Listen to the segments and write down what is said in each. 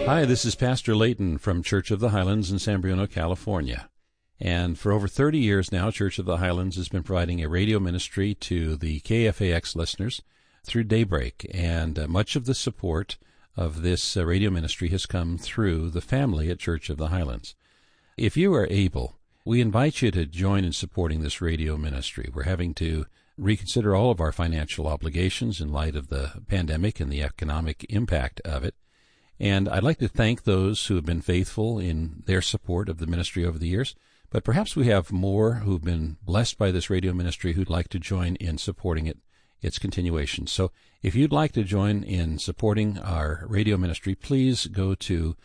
Hi, this is Pastor Layton from Church of the Highlands in San Bruno, California. And for over 30 years now, Church of the Highlands has been providing a radio ministry to the KFAX listeners through Daybreak. And much of the support of this radio ministry has come through the family at Church of the Highlands. If you are able, we invite you to join in supporting this radio ministry. We're having to reconsider all of our financial obligations in light of the pandemic and the economic impact of it. And I'd like to thank those who have been faithful in their support of the ministry over the years. But perhaps we have more who've been blessed by this radio ministry who'd like to join in supporting its continuation. So if you'd like to join in supporting our radio ministry, please go to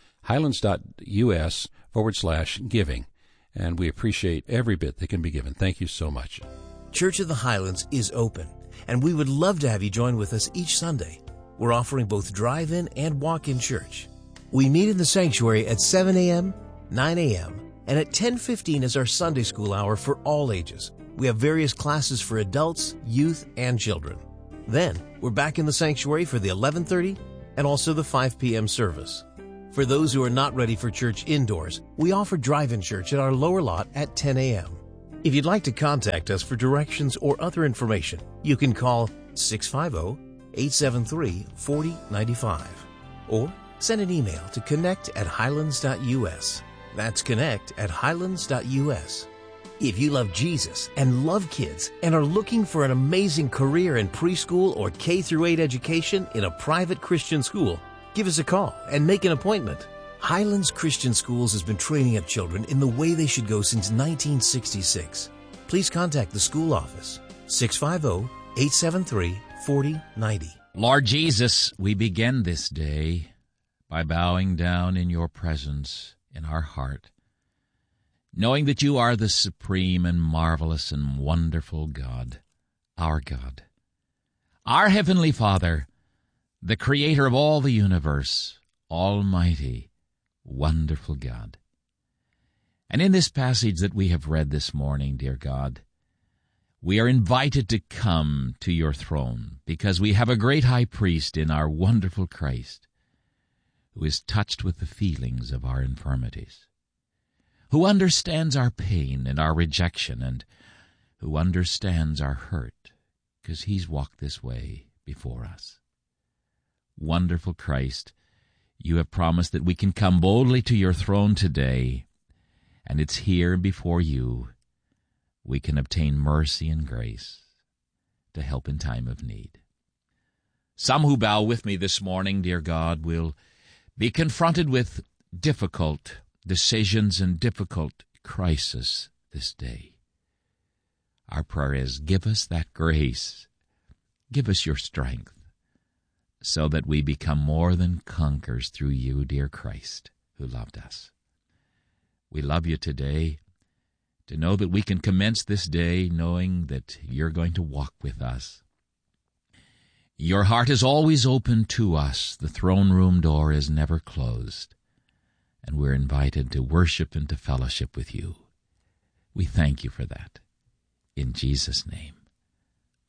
highlands.us/giving. And we appreciate every bit that can be given. Thank you so much. Church of the Highlands is open, and we would love to have you join with us each Sunday. We're offering both drive-in and walk-in church. We meet in the sanctuary at 7 a.m., 9 a.m., and at 10:15 is our Sunday school hour for all ages. We have various classes for adults, youth, and children. Then, we're back in the sanctuary for the 11:30 and also the 5 p.m. service. For those who are not ready for church indoors, we offer drive-in church at our lower lot at 10 a.m. If you'd like to contact us for directions or other information, you can call 650-873-4095 or send an email to connect@highlands.us. That's connect@highlands.us. If you love Jesus and love kids and are looking for an amazing career in preschool or K-8 education in a private Christian school, give us a call and make an appointment. Highlands Christian Schools has been training up children in the way they should go since 1966. Please contact the school office, 650-873-4090. Lord Jesus, we begin this day by bowing down in your presence in our heart, knowing that you are the supreme and marvelous and wonderful God, our Heavenly Father, the creator of all the universe, almighty, wonderful God. And in this passage that we have read this morning, dear God, we are invited to come to your throne because we have a great high priest in our wonderful Christ who is touched with the feelings of our infirmities, who understands our pain and our rejection, and who understands our hurt because he's walked this way before us. Wonderful Christ, you have promised that we can come boldly to your throne today, and it's here before you we can obtain mercy and grace to help in time of need. Some who bow with me this morning, dear God, will be confronted with difficult decisions and difficult crises this day. Our prayer is, give us that grace, give us your strength, so that we become more than conquerors through you, dear Christ, who loved us. We love you today, to know that we can commence this day knowing that you're going to walk with us. Your heart is always open to us. The throne room door is never closed, and we're invited to worship and to fellowship with you. We thank you for that. In Jesus' name.